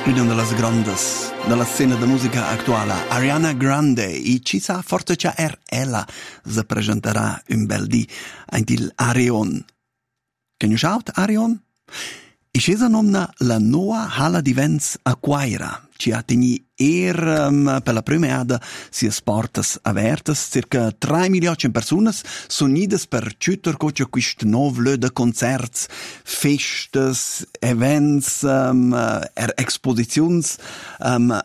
Una delle grandes della scena de musica attuale, Ariana Grande, e ci sa forse c'è ella se presenterà un bel dì il Arion. Che ne schaut Arion? E scesa nomna la nuova hala di Vents a Quaira, ci ha teni per la prima ada sia sportas avertas, circa 3 milioni di persone sono unidas per ciuter coce quist novle de concerts, festes, events, exposizions,